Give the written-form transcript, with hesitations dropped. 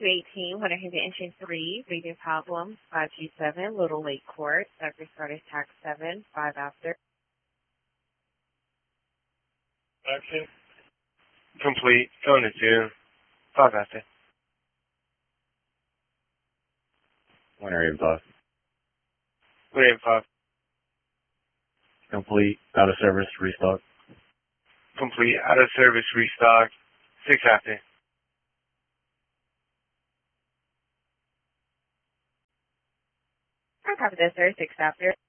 218, Winter Haven Engine 3, breathing problems, 527, Little Lake Court, Dr. Started Tax 7, 5 after. Action. Complete. Going to 2. 5 after. Winter Haven 5. Winter Haven 5. Complete. Out of service. Restock. Complete. Out of service. Restock. 6 after. I copy this, sir. 6 after.